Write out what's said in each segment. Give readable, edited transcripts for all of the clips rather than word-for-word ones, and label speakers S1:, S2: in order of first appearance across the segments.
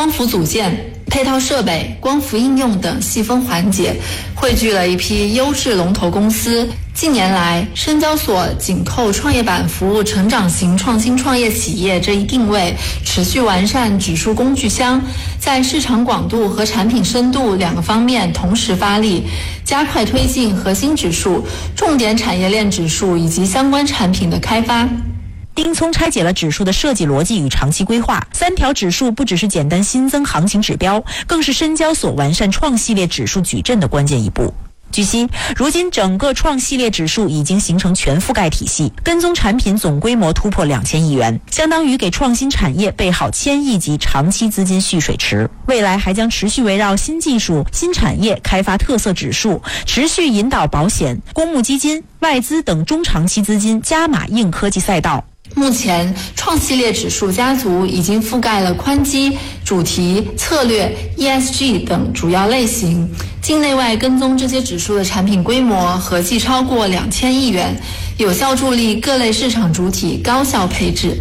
S1: 光伏组件、配套设备、光伏应用等细分环节，汇聚了一批优质龙头公司。近年来，深交所紧扣创业板服务成长型创新创业企业这一定位，持续完善指数工具箱，在市场广度和产品深度两个方面同时发力，加快推进核心指数、重点产业链指数以及相关产品的开发。
S2: 丁聪拆解了指数的设计逻辑与长期规划，3条指数不只是简单新增行情指标，更是深交所完善创系列指数矩阵的关键一步。据悉，如今整个创系列指数已经形成全覆盖体系，跟踪产品总规模突破2000亿元，相当于给创新产业备好1000亿级长期资金蓄水池。未来还将持续围绕新技术、新产业开发特色指数，持续引导保险、公募基金、外资等中长期资金加码硬科技赛道。
S1: 目前，创系列指数家族已经覆盖了宽基、主题、策略、ESG 等主要类型，境内外跟踪这些指数的产品规模合计超过2000亿元，有效助力各类市场主体高效配置。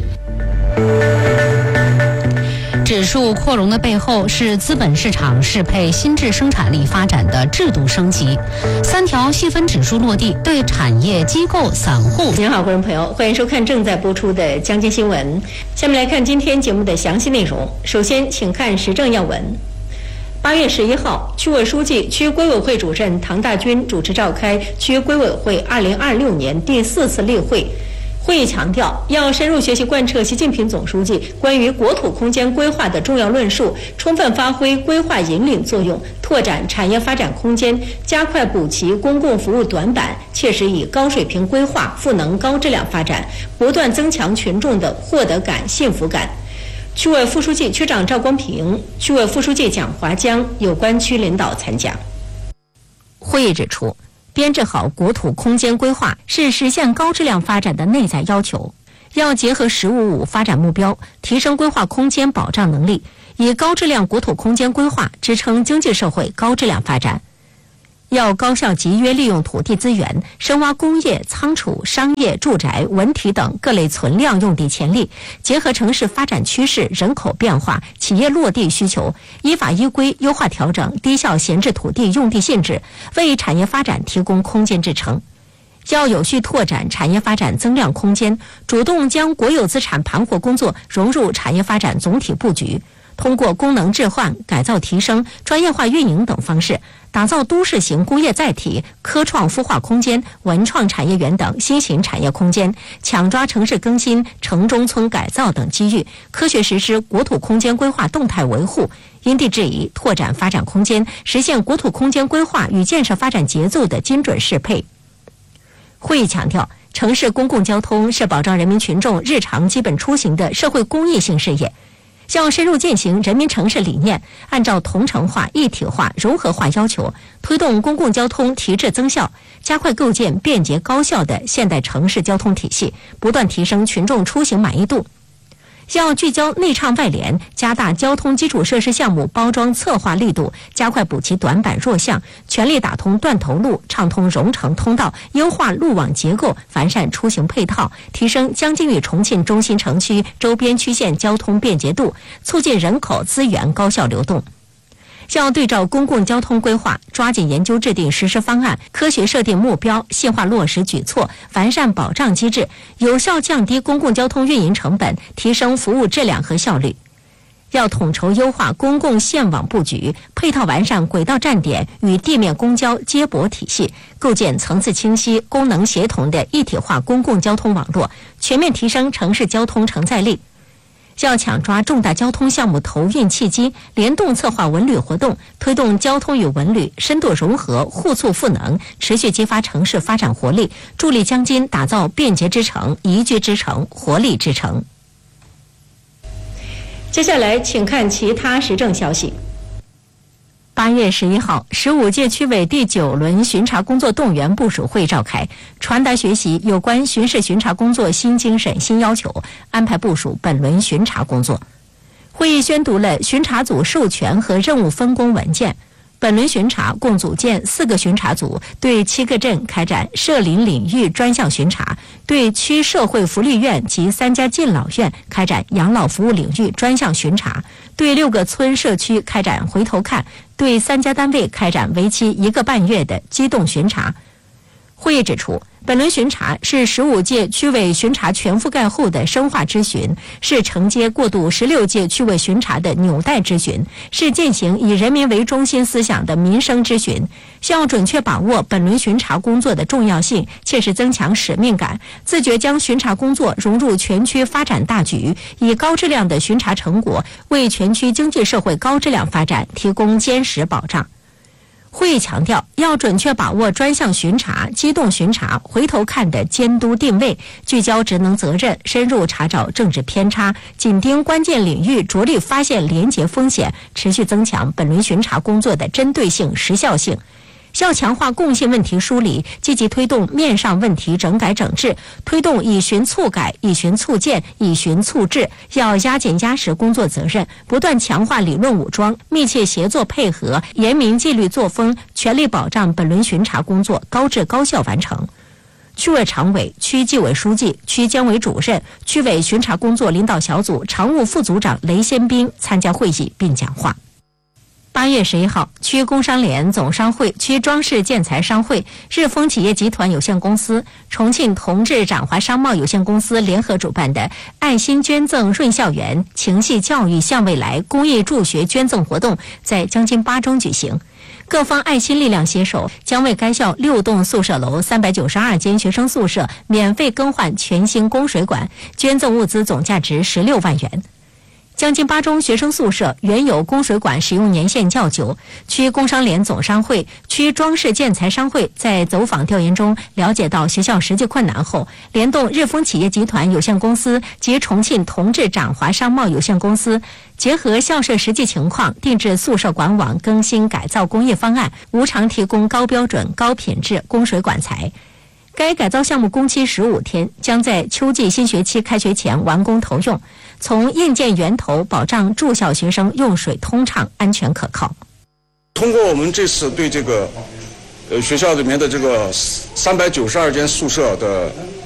S3: 指数扩容的背后是资本市场适配新质生产力发展的制度升级，3条细分指数落地，对产业机构、散户。
S4: 您好，观众朋友，欢迎收看正在播出的江津新闻。下面来看今天节目的详细内容。首先，请看时政要闻。8月11号，区委书记、区规委会主任唐大军主持召开区规委会2026年第4次例会。会议强调，要深入学习贯彻习近平总书记关于国土空间规划的重要论述，充分发挥规划引领作用，拓展产业发展空间，加快补齐公共服务短板，切实以高水平规划赋能高质量发展，不断增强群众的获得感、幸福感。区委副书记、区长赵光平、区委副书记蒋华江有关区领导参讲。
S5: 会议指出，编制好国土空间规划是实现高质量发展的内在要求，要结合“15+5”发展目标，提升规划空间保障能力，以高质量国土空间规划支撑经济社会高质量发展。要高效集约利用土地资源，深挖工业、仓储、商业、住宅、文体等各类存量用地潜力，结合城市发展趋势、人口变化、企业落地需求，依法依规优化调整低效闲置土地用地性质，为产业发展提供空间支撑。要有序拓展产业发展增量空间，主动将国有资产盘活工作融入产业发展总体布局，通过功能置换、改造提升、专业化运营等方式，打造都市型工业载体、科创孵化空间、文创产业园等新型产业空间，抢抓城市更新、城中村改造等机遇，科学实施国土空间规划动态维护，因地制宜拓展发展空间，实现国土空间规划与建设发展节奏的精准适配。会议强调，城市公共交通是保障人民群众日常基本出行的社会公益性事业，要深入践行人民城市理念，按照同城化、一体化、融合化要求，推动公共交通提质增效，加快构建便捷高效的现代城市交通体系，不断提升群众出行满意度。要聚焦内畅外联，加大交通基础设施项目包装策划力度，加快补齐短板弱项，全力打通断头路，畅通蓉城通道，优化路网结构，完善出行配套，提升江津与重庆中心城区周边区县交通便捷度，促进人口资源高效流动。要对照公共交通规划，抓紧研究制定实施方案，科学设定目标，细化落实举措，完善保障机制，有效降低公共交通运营成本，提升服务质量和效率。要统筹优化公共线网布局，配套完善轨道站点与地面公交接驳体系，构建层次清晰、功能协同的一体化公共交通网络，全面提升城市交通承载力。要抢抓重大交通项目投运契机，联动策划文旅活动，推动交通与文旅深度融合、互促赋能，持续激发城市发展活力，助力江津打造便捷之城、宜居之城、活力之城。
S4: 接下来，请看其他时政消息。
S5: 8月11号，15届区委第9轮巡查工作动员部署会召开，传达学习有关巡视巡查工作新精神、新要求，安排部署本轮巡查工作。会议宣读了巡查组授权和任务分工文件。 本轮巡查共组建4个巡查组，对7个镇开展社林领域专项巡查，对区社会福利院及3家敬老院开展养老服务领域专项巡查，对6个村社区开展回头看，对3家单位开展为期1个半月的机动巡查。会议指出，本轮巡查是15届区委巡查全覆盖后的深化咨询，是承接过渡16届区委巡查的纽带咨询，是践行以人民为中心思想的民生咨询。需要准确把握本轮巡查工作的重要性，切实增强使命感，自觉将巡查工作融入全区发展大局，以高质量的巡查成果为全区经济社会高质量发展提供坚实保障。会议强调，要准确把握专项巡查、机动巡查、回头看的监督定位，聚焦职能责任，深入查找政治偏差，紧盯关键领域，着力发现廉洁风险，持续增强本轮巡查工作的针对性、时效性。要强化共性问题梳理，积极推动面上问题整改整治，推动以巡促改、以巡促建、以巡促治，要压紧压实工作责任，不断强化理论武装，密切协作配合，严明纪律作风，全力保障本轮巡查工作高质高效完成。区委常委、区纪委书记、区监委主任、区委巡查工作领导小组常务副组长雷先斌参加会议并讲话。8月11号，区工商联总商会、区装饰建材商会、日丰企业集团有限公司、重庆同志展华商贸有限公司联合主办的爱心捐赠润校园、情系教育向未来公益助学捐赠活动在江津8中举行。各方爱心力量携手，将为该校6栋宿舍楼392间学生宿舍免费更换全新供水管，捐赠物资总价值16万元。江津8中学生宿舍原有供水管使用年限较久，区工商联总商会、区装饰建材商会在走访调研中了解到学校实际困难后，联动日丰企业集团有限公司及重庆同志展华商贸有限公司，结合校舍实际情况，定制宿舍管网更新改造工业方案，无偿提供高标准、高品质供水管材。该改造项目工期15天，将在秋季新学期开学前完工投用，从硬件源头保障住校学生用水通畅、安全可靠。
S6: 通过我们这次对这个学校里面的这个392间宿舍的